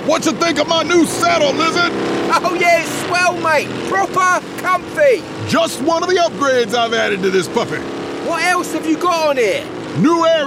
What you think of my new saddle, Lizard? Oh yeah, it's swell, mate. Proper comfy. Just one of the upgrades I've added to this puppy. What else have you got on here? New air